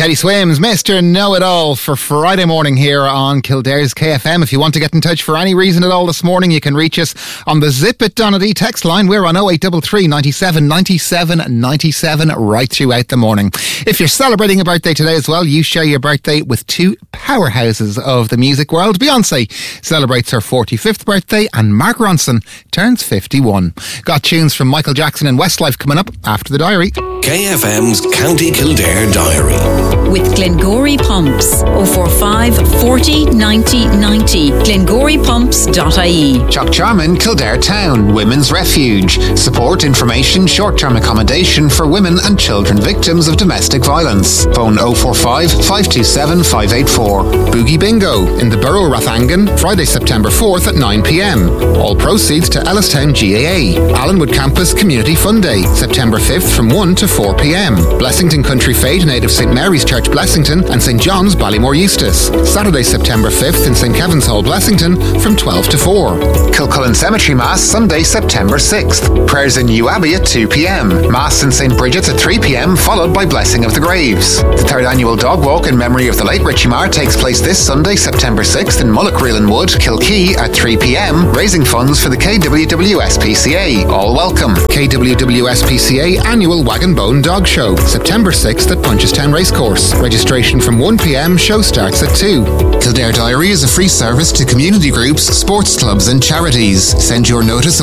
Teddy Swims, Mr. Know-It-All for Friday morning here on Kildare's KFM. If you want to get in touch for any reason at all this morning, you can reach us on the Zip It Donady text line. We're on 0833 97 97 97 right throughout the morning. If you're celebrating a birthday today as well, you share your birthday with two powerhouses of the music world. Beyonce celebrates her 45th birthday and Mark Ronson turns 51. Got tunes from Michael Jackson and Westlife coming up after the diary. KFM's County Kildare Diary. With Glengory Pumps. 045 40 90 90. GlengoryPumps.ie. Chuck Charman, Kildare Town, Women's Refuge. Support, information, short-term accommodation for women and children victims of domestic violence. Phone 045 527 584. Boogie Bingo in the Borough of Rathangan, Friday, September 4th at 9pm. All proceeds to Ellistown GAA. Allenwood Campus Community Fun Day, September 5th from 1 to 4pm. Blessington Country Fete, Native St Mary's Church Blessington and St John's Ballymore Eustace. Saturday, September 5th in St Kevin's Hall Blessington from 12 to 4. Kilcullen Cemetery Mass, Sunday, September 6th. Prayers in New Abbey at 2pm. Mass in St Bridget's at 3pm, followed by Blessing of the Graves. The third annual dog walk in memory of the late Richie Marr takes place this Sunday, September 6th in Mullaghreelan Wood, Kilkee at 3pm, raising funds for the KWWSPCA. All welcome. KWWSPCA Annual Wagon Bone Dog Show, September 6th at Punchestown Racecourse. Registration from 1pm, show starts at 2. Kildare Diary is a free service to community groups, sports clubs and charities. Send your notice